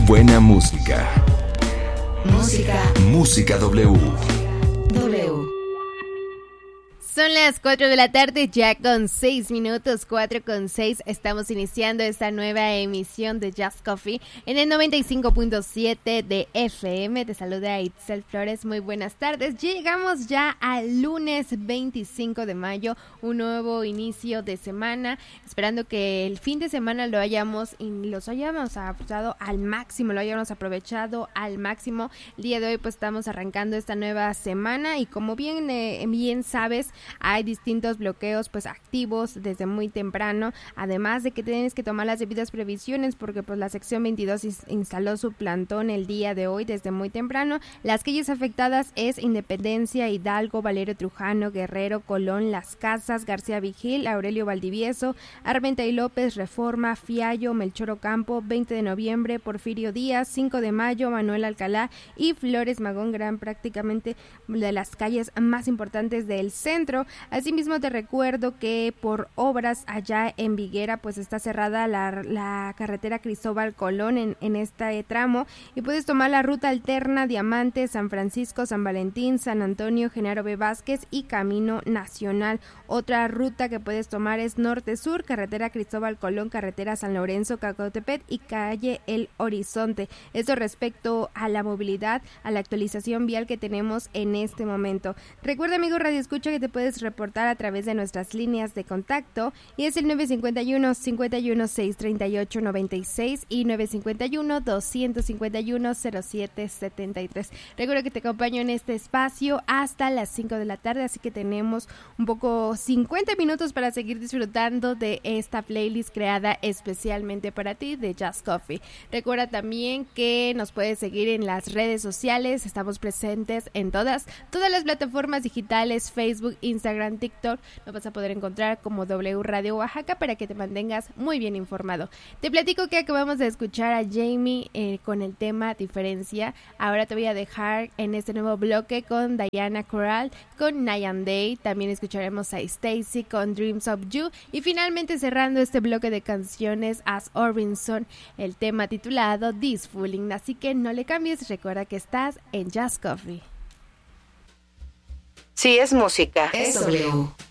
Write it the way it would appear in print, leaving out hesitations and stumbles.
buena música. Música W. Son las 4 de la tarde, ya con 6 minutos, 4:06. Estamos iniciando esta nueva emisión de Just Coffee en el 95.7 de FM. Te saluda Itzel Flores, muy buenas tardes. Llegamos ya al lunes 25 de mayo, un nuevo inicio de semana. Esperando que el fin de semana los hayamos aprovechado al máximo, al máximo. El día de hoy pues estamos arrancando esta nueva semana y como bien sabes, hay distintos bloqueos pues activos desde muy temprano, además de que tienes que tomar las debidas previsiones porque pues la sección 22 instaló su plantón el día de hoy desde muy temprano. Las calles afectadas es Independencia, Hidalgo, Valerio Trujano, Guerrero, Colón, Las Casas, García Vigil, Aurelio Valdivieso, Armentay López, Reforma, Fiallo, Melchor Ocampo, 20 de noviembre, Porfirio Díaz, 5 de mayo, Manuel Alcalá y Flores Magón, prácticamente de las calles más importantes del centro. Asimismo te recuerdo que por obras allá en Viguera pues está cerrada la carretera Cristóbal Colón en este tramo y puedes tomar la ruta alterna Diamante, San Francisco, San Valentín, San Antonio, Genaro B. Vázquez y Camino Nacional. Otra ruta que puedes tomar es norte-sur, carretera Cristóbal Colón, carretera San Lorenzo, Cacotepec y calle El Horizonte. Esto respecto a la movilidad, a la actualización vial que tenemos en este momento. Recuerda, amigo Radio Escucha, que te puedes reportar a través de nuestras líneas de contacto y es el 951-51-638-96 y 951-251-0773. Recuerda que te acompaño en este espacio hasta las 5 de la tarde, así que tenemos un poco 50 minutos para seguir disfrutando de esta playlist creada especialmente para ti de Just Coffee. Recuerda también que nos puedes seguir en las redes sociales, estamos presentes en todas las plataformas digitales, Facebook, Instagram, TikTok, lo vas a poder encontrar como W Radio Oaxaca para que te mantengas muy bien informado. Te platico que acabamos de escuchar a Jamie con el tema Diferencia. Ahora te voy a dejar en este nuevo bloque con Diana Corral, con Nyan Day. También escucharemos a Stacy con Dreams of You y finalmente cerrando este bloque de canciones As Orbinson, el tema titulado This Fooling. Así que no le cambies, recuerda que estás en Just Coffee. Si es música, es W.